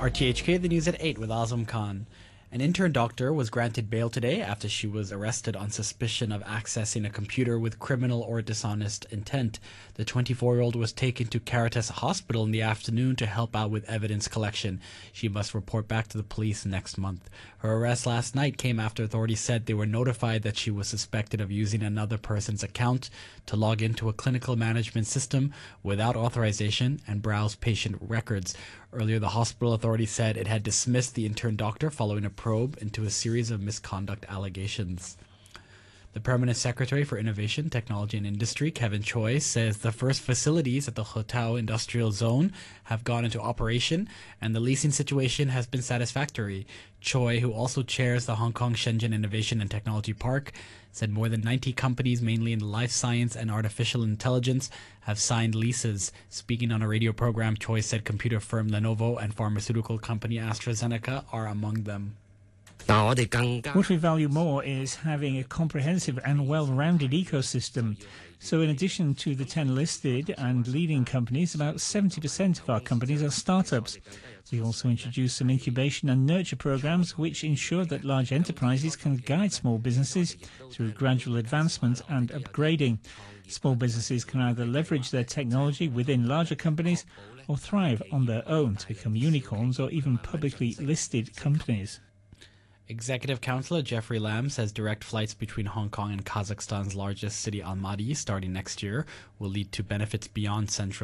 RTHK, the news at 8 with Azam Khan. An intern doctor was granted bail today after she was arrested on suspicion of accessing a computer with criminal or dishonest intent. The 24-year-old was taken to Caritas Hospital in the afternoon to help out with evidence collection. She must report back to the police next month. Her arrest last night came after authorities said they were notified that she was suspected of using another person's account to log into a clinical management system without authorization and browse patient records. Earlier, the hospital authority said it had dismissed the intern doctor following a probe into a series of misconduct allegations. The Permanent Secretary for Innovation, Technology and Industry, Kevin Choi, says the first facilities at the Hotao Industrial Zone have gone into operation and the leasing situation has been satisfactory. Choi, who also chairs the Hong Kong Shenzhen Innovation and Technology Park, said more than 90 companies, mainly in life science and artificial intelligence, have signed leases. Speaking on a radio program, Choi said computer firm Lenovo and pharmaceutical company AstraZeneca are among them. What we value more is having a comprehensive and well-rounded ecosystem. So in addition to the 10 listed and leading companies, about 70% of our companies are startups. We also introduced some incubation and nurture programs which ensure that large enterprises can guide small businesses through gradual advancement and upgrading. Small businesses can either leverage their technology within larger companies or thrive on their own to become unicorns or even publicly listed companies. Executive Councillor Jeffrey Lam says direct flights between Hong Kong and Kazakhstan's largest city, Almaty, starting next year, will lead to benefits beyond central